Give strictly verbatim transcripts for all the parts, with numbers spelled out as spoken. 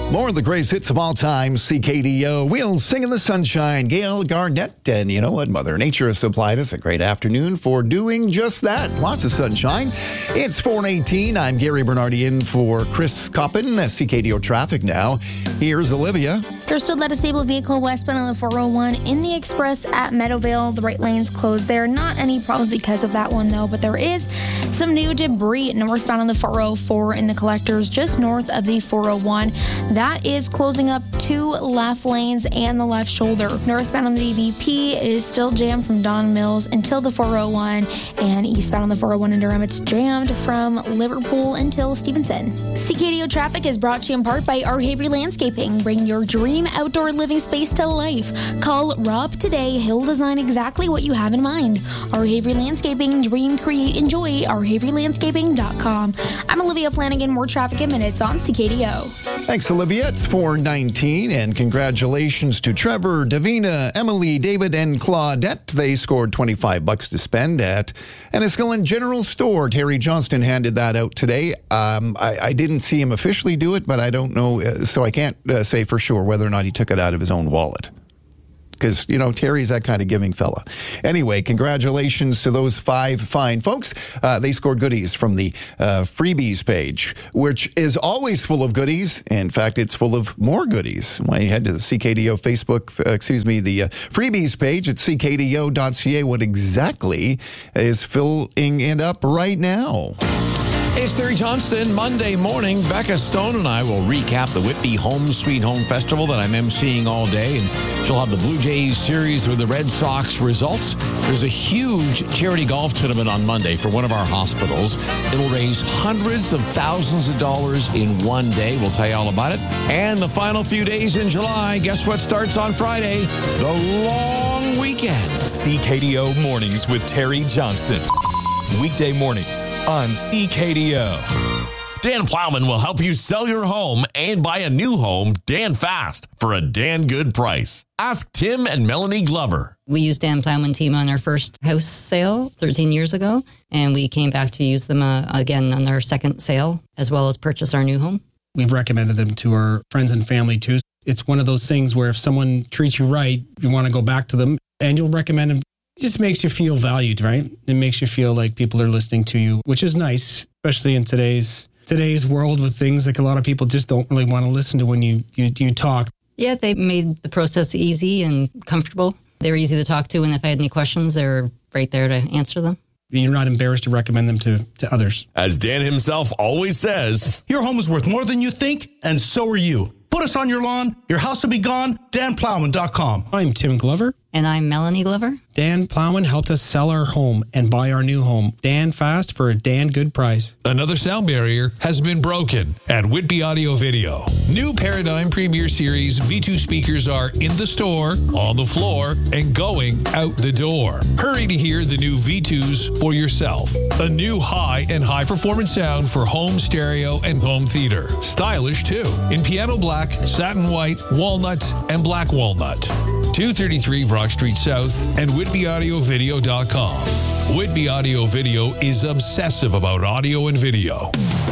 More of the greatest hits of all time, C K D O. We'll sing in the sunshine. Gail Garnett. And you know what? Mother Nature has supplied us a great afternoon for doing just that. Lots of sunshine. It's four eighteen. I'm Gary Bernardi in for Chris Coppin. C K D O traffic now. Here's Olivia. There's still that disabled vehicle westbound on the four oh one in the express at Meadowvale. The right lane's closed there. Not any problems because of that one, though, but there is some new debris northbound on the four oh four in the collectors just north of the four oh one. That is closing up two left lanes and the left shoulder. Northbound on the D V P is still jammed from Don Mills until the four oh one, and eastbound on the four oh one in Durham, it's jammed from Liverpool until Stevenson. C K D O traffic is brought to you in part by Our Havery Landscaping. Bring your dream outdoor living space to life. Call Rob today. He'll design exactly what you have in mind. Our Havery Landscaping. Dream, create, enjoy. our havery landscaping dot com. I'm Olivia Flanagan. More traffic in minutes on C K D O. Thanks, Olivia. It's four nineteen, and congratulations to Trevor, Davina, Emily, David, and Claudette. They scored twenty-five bucks to spend at Enniskillen General Store. Terry Johnston handed that out today. Um, I, I didn't see him officially do it, but I don't know, uh, so I can't uh, say for sure whether or not he took it out of his own wallet. Because, you know, Terry's that kind of giving fella. Anyway, congratulations to those five fine folks. Uh, they scored goodies from the uh, freebies page, which is always full of goodies. In fact, it's full of more goodies. When you head to the C K D O Facebook, uh, excuse me, the uh, freebies page at c k d o dot c a, what exactly is filling it up right now? Hey, it's Terry Johnston. Monday morning, Becca Stone and I will recap the Whitby Home Sweet Home Festival that I'm emceeing all day, and she'll have the Blue Jays series with the Red Sox results. There's a huge charity golf tournament on Monday for one of our hospitals. It'll raise hundreds of thousands of dollars in one day. We'll tell you all about it. And the final few days in July, guess what starts on Friday? The long weekend. C K D O Mornings with Terry Johnston. Weekday mornings on C K D O. Dan Plowman will help you sell your home and buy a new home Dan fast for a Dan good price. Ask Tim and Melanie Glover. We used Dan Plowman team on our first house sale thirteen years ago, and we came back to use them uh, again on our second sale, as well as purchase our new home. We've recommended them to our friends and family too. It's one of those things where if someone treats you right, you want to go back to them, and you'll recommend them. It just makes you feel valued, right? It makes you feel like people are listening to you, which is nice, especially in today's today's world with things like a lot of people just don't really want to listen to when you, you, you talk. Yeah, they made the process easy and comfortable. They were easy to talk to, and if I had any questions, they were right there to answer them. You're not embarrassed to recommend them to, to others. As Dan himself always says, your home is worth more than you think, and so are you. Put us on your lawn, your house will be gone, dan plowman dot com. I'm Tim Glover. And I'm Melanie Glover. Dan Plowman helped us sell our home and buy our new home. Dan fast for a Dan good price. Another sound barrier has been broken at Whitby Audio Video. New Paradigm Premier Series V two speakers are in the store, on the floor, and going out the door. Hurry to hear the new V twos for yourself. A new high and high performance sound for home stereo and home theater. Stylish too, in piano black, satin white, walnut, and black walnut. two thirty-three Brock Street South and whitby audio video dot com. Whitby Audio Video is obsessive about audio and video.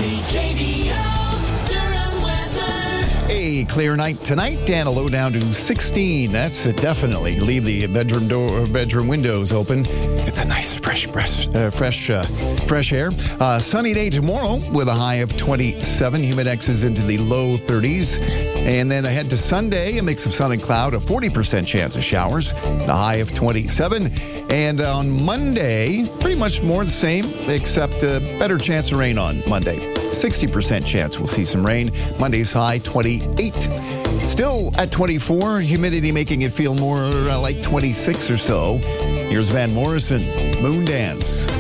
A clear night tonight, and a low down to sixteen. That's uh, definitely leave the bedroom door, bedroom windows open. Get that nice fresh, fresh, uh, fresh, uh, fresh air. Uh, sunny day tomorrow with a high of twenty-seven. Humidex is into the low thirties, and then ahead to Sunday, a mix of sun and cloud, a forty percent chance of showers, the high of twenty-seven. And on Monday, pretty much more the same, except a better chance of rain on Monday. sixty percent chance we'll see some rain. Monday's high, twenty-eight. Still at twenty-four, humidity making it feel more uh, like twenty-six or so. Here's Van Morrison, Moon Dance.